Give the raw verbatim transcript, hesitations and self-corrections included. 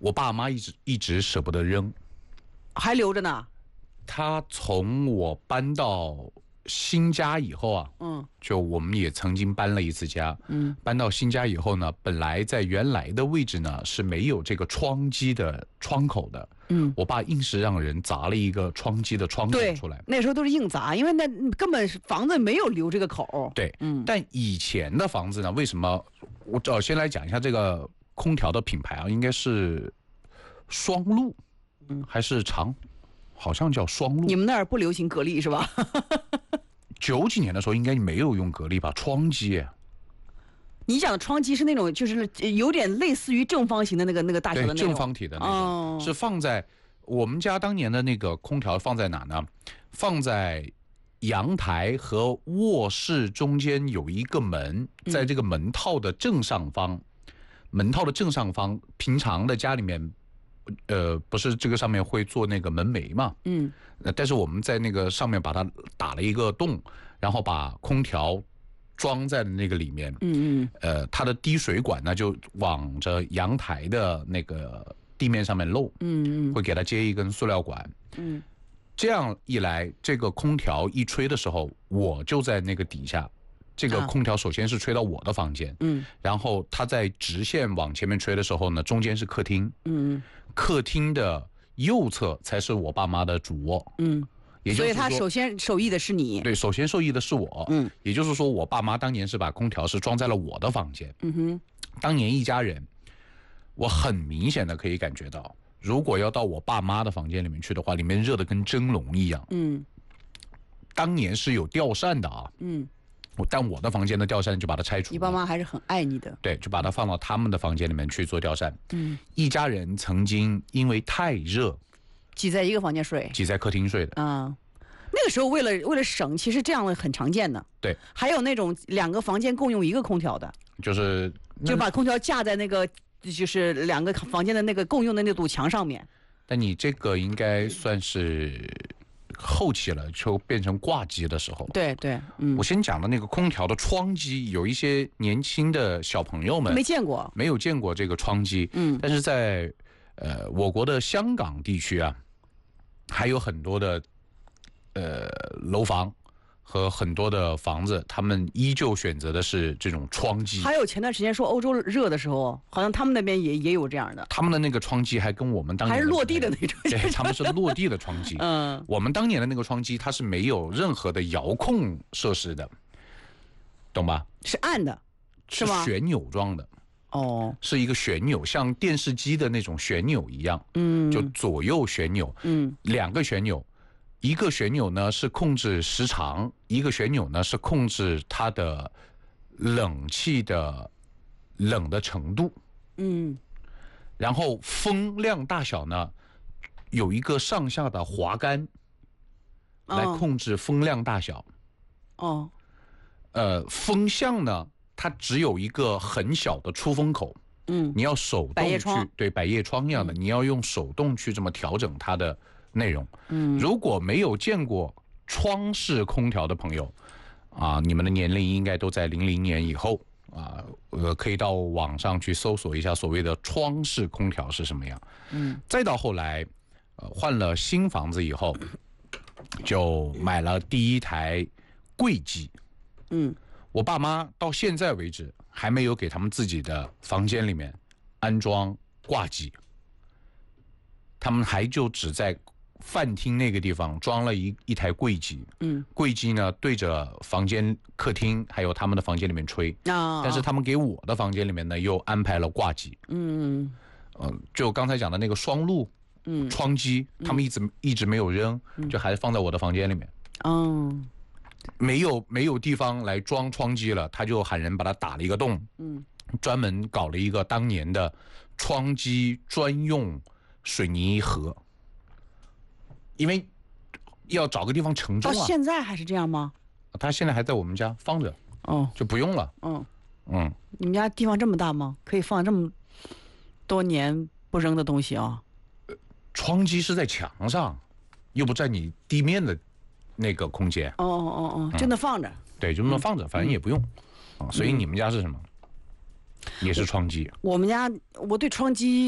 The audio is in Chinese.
我爸妈一直一直舍不得扔， 还留着呢。 他从我搬到新家以后啊， 嗯， 就我们也曾经搬了一次家，嗯，搬到新家以后呢，本来在原来的位置呢是没有这个窗机的窗口的，嗯，我爸硬是让人砸了一个窗机的窗口出来。 那时候都是硬砸，因为那根本房子没有留这个口。 对，嗯，但以前的房子呢，为什么？我呃先来讲一下这个空调的品牌啊，应该是双路，嗯，还是长？好像叫双路。 你们那儿不流行格力是吧？ 九几年的时候应该没有用格力吧？窗机。 你讲的窗机是那种就是有点类似于正方形的那个那个大小的那种正方体的那种，哦，是放在我们家当年的那个空调放在哪呢？放在阳台和卧室中间有一个门，在这个门套的正上方，嗯，门套的正上方，平常的家里面。呃，不是这个上面会做那个门楣嘛？嗯，但是我们在那个上面把它打了一个洞，然后把空调装在那个里面。嗯嗯。呃，它的滴水管呢就往着阳台的那个地面上面漏。嗯嗯。会给它接一根塑料管。嗯。这样一来，这个空调一吹的时候，我就在那个底下。这个空调首先是吹到我的房间，嗯，然后它在直线往前面吹的时候呢，中间是客厅，嗯，客厅的右侧才是我爸妈的主卧，嗯，也就是说，所以他首先受益的是你， 对，首先受益的是我，嗯，也就是说，我爸妈当年是把空调是装在了我的房间，嗯哼，当年一家人，我很明显的可以感觉到，如果要到我爸妈的房间里面去的话，里面热的跟蒸笼一样，嗯，当年是有吊扇的啊，嗯。但我的房间的吊扇就把它拆除了。 你爸妈还是很爱你的。 对，就把它放到他们的房间里面去做吊扇。嗯，一家人曾经因为太热， 挤在一个房间睡， 挤在客厅睡的。 嗯，那个时候为了为了省，其实这样很常见的。 对， 还有那种两个房间共用一个空调的， 就是就把空调架在那个就是两个房间的那个共用的那堵墙上面。 但你这个应该算是。后期了，就变成挂机的时候。 对对，嗯， 我先讲的那个空调的窗机，有一些年轻的小朋友们没见过， 没有见过这个窗机。嗯，但是在呃我国的香港地区啊，还有很多的呃楼房和很多的房子，他们依旧选择的是这种窗机。 还有前段时间说欧洲热的时候，好像他们那边也也有这样的。 他们的那个窗机还跟我们当年还是落地的那种， 对，他们是落地的窗机。嗯，我们当年的那个窗机，它是没有任何的遥控设施的，懂吧？ 是按的，是吗？ 是旋钮状的。哦，是一个旋钮，像电视机的那种旋钮一样。嗯，就左右旋钮。嗯，两个旋钮。一个旋钮呢是控制时长，一个旋钮呢是控制它的冷气的冷的程度。嗯，然后风量大小呢有一个上下的滑杆来控制风量大小。哦，呃，风向呢它只有一个很小的出风口。嗯，你要手动去，对，百叶窗一样的，嗯，你要用手动去这么调整它的内容。嗯，如果没有见过窗式空调的朋友，啊，你们的年龄应该都在零零年以后啊，呃，可以到网上去搜索一下所谓的窗式空调是什么样。嗯，再到后来，呃，换了新房子以后，就买了第一台柜机。嗯，我爸妈到现在为止还没有给他们自己的房间里面安装挂机，他们还就只在饭厅那个地方装了一一台柜机。嗯，柜机呢对着房间、客厅还有他们的房间里面吹。啊，但是他们给我的房间里面呢又安排了挂机。嗯嗯、呃，就刚才讲的那个双路，嗯，窗机，他们一直、嗯、一直没有扔，就还放在我的房间里面。嗯。没有没有地方来装窗机了，他就喊人把它打了一个洞，嗯，专门搞了一个当年的窗机专用水泥盒，因为要找个地方承重啊。 到现在还是这样吗？ 他现在还在我们家放着，哦，就不用了。嗯嗯，你们家地方这么大吗？可以放这么多年不扔的东西啊？ 呃，窗机是在墙上，又不在你地面的那个空间。 哦哦哦哦，就那放着、嗯。 对，就那么放着，反正也不用。啊、嗯，所以你们家是什么？也是窗机。 我们家我对窗机